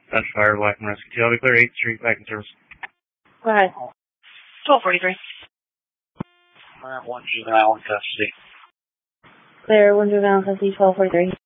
That's Fire, Black and Rescue. I'll be clear 8th Street, back in service. Go ahead. 1243. Alright, 1 juvenile in custody. Clear, 1 juvenile custody, 1243.